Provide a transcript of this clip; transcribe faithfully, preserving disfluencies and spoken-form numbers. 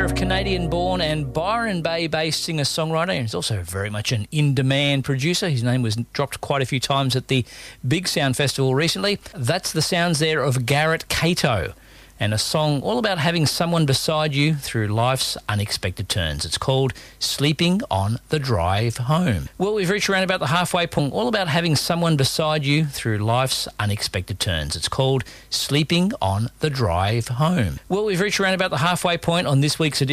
of Canadian-born and Byron Bay-based singer-songwriter, and he's also very much an in-demand producer. His name was dropped quite a few times at the Big Sound Festival recently. That's the sounds there of Garrett Cato, and a song all about having someone beside you through life's unexpected turns. It's called Sleeping on the Drive Home. Well, we've reached around about the halfway point, all about having someone beside you through life's unexpected turns. It's called Sleeping on the Drive Home. Well, we've reached around about the halfway point on this week's edition